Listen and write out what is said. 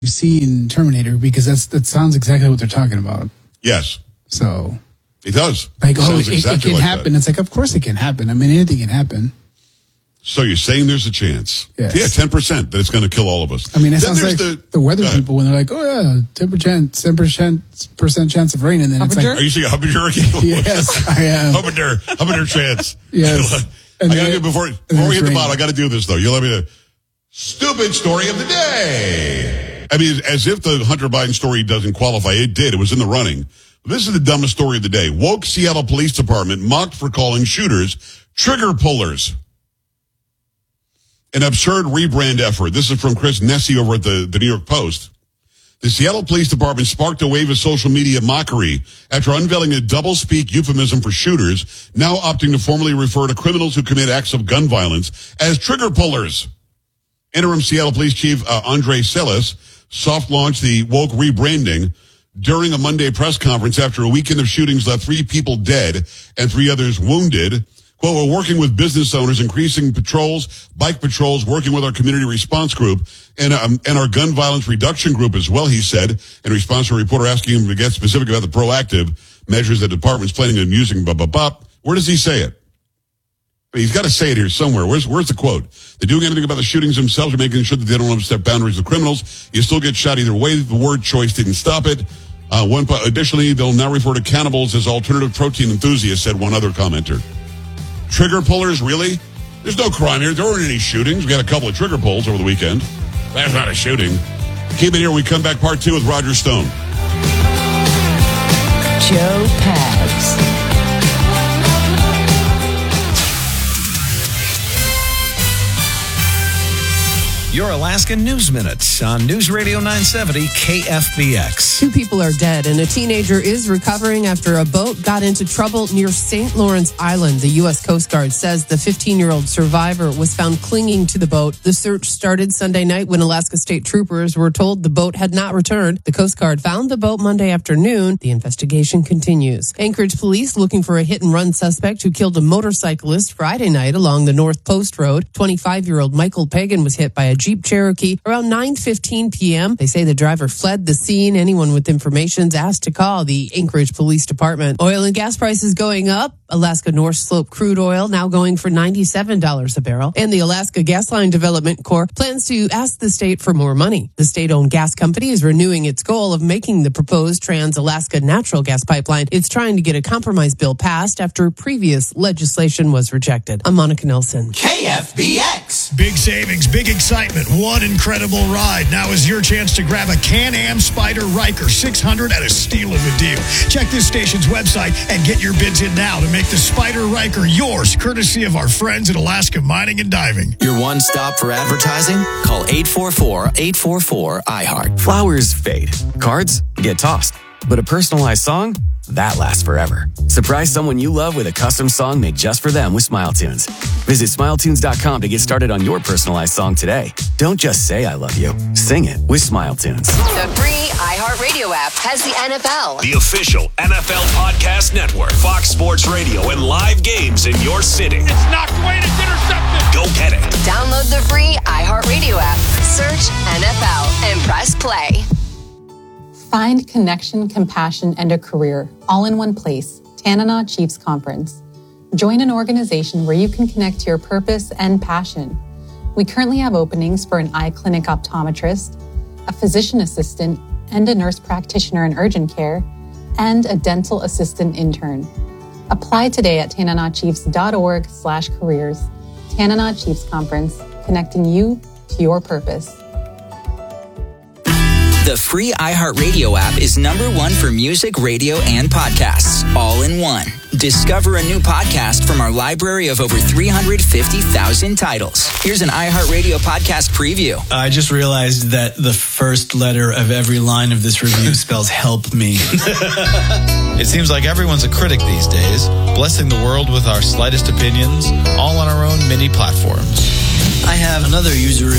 see in Terminator, because that sounds exactly what they're talking about. Yes. So it does. Like, it can happen. That. It's like, of course it can happen. I mean, anything can happen. So you're saying there's a chance? Yes. Yeah, 10% that it's going to kill all of us. I mean, that sounds like the weather people when they're like, oh yeah, 10% chance of rain, and then it's like, are you saying Hubbager? Yes, I am. Hubbager chance. Yes. I got to do before we hit the bottom. I got to do this though. You let me know. Stupid story of the day. I mean, as if the Hunter Biden story doesn't qualify. It did. It was in the running. This is the dumbest story of the day. Woke Seattle Police Department mocked for calling shooters trigger pullers. An absurd rebrand effort. This is from Chris Nessie over at the New York Post. The Seattle Police Department sparked a wave of social media mockery after unveiling a double-speak euphemism for shooters, now opting to formally refer to criminals who commit acts of gun violence as trigger pullers. Interim Seattle Police Chief Andre Celis soft-launched the woke rebranding during a Monday press conference after a weekend of shootings left 3 people dead and 3 others wounded. Quote, we're working with business owners, increasing patrols, bike patrols, working with our community response group and our gun violence reduction group as well, he said, in response to a reporter asking him to get specific about the proactive measures the department's planning on using, Where does he say it? He's got to say it here somewhere. Where's the quote? They're doing anything about the shootings themselves or making sure that they don't overstep boundaries of criminals. You still get shot either way. The word choice didn't stop it. Additionally, they'll now refer to cannibals as alternative protein enthusiasts, said one other commenter. Trigger pullers, really? There's no crime here. There weren't any shootings. We had a couple of trigger pulls over the weekend. That's not a shooting. Keep it here when we come back, part 2 with Roger Stone. Joe Pags. Your Alaska News Minute on News Radio 970 KFBX. 2 people are dead and a teenager is recovering after a boat got into trouble near St. Lawrence Island. The U.S. Coast Guard says the 15-year-old survivor was found clinging to the boat. The search started Sunday night when Alaska State Troopers were told the boat had not returned. The Coast Guard found the boat Monday afternoon. The investigation continues. Anchorage police looking for a hit-and-run suspect who killed a motorcyclist Friday night along the North Post Road. 25-year-old Michael Pagan was hit by a Jeep Cherokee around 9:15 p.m. They say the driver fled the scene. Anyone with information is asked to call the Anchorage Police Department. Oil and gas prices going up. Alaska North Slope crude oil now going for $97 a barrel. And the Alaska Gasline Development Corp plans to ask the state for more money. The state-owned gas company is renewing its goal of making the proposed Trans-Alaska natural gas pipeline. It's trying to get a compromise bill passed after previous legislation was rejected. I'm Monica Nelson. KFBX. Big savings, big excitement, one incredible ride. Now is your chance to grab a Can-Am Spyder Ryker 600 at a steal of a deal. Check this station's website and get your bids in now to make the Spyder Ryker yours, courtesy of our friends at Alaska Mining and Diving. Your one stop for advertising? Call 844-844-IHEART. Flowers fade. Cards get tossed. But a personalized song? That lasts forever. Surprise someone you love with a custom song made just for them with SmileTunes. Visit SmileTunes.com to get started on your personalized song today. Don't just say I love you. Sing it with SmileTunes. The free iHeartRadio app has the NFL. The official NFL podcast network. Fox Sports Radio and live games in your city. It's knocked away and it's intercepted. Go get it. Download the free iHeartRadio app. Search NFL and press play. Find connection, compassion, and a career all in one place. Tanana Chiefs Conference. Join an organization where you can connect to your purpose and passion. We currently have openings for an eye clinic optometrist, a physician assistant, and a nurse practitioner in urgent care, and a dental assistant intern. Apply today at tananachiefs.org/careers. Tanana Chiefs Conference, connecting you to your purpose. The free iHeartRadio app is #1 for music, radio, and podcasts, all in one. Discover a new podcast from our library of over 350,000 titles. Here's an iHeartRadio podcast preview. I just realized that the first letter of every line of this review spells help me. It seems like everyone's a critic these days, blessing the world with our slightest opinions, all on our own mini platforms. I have another user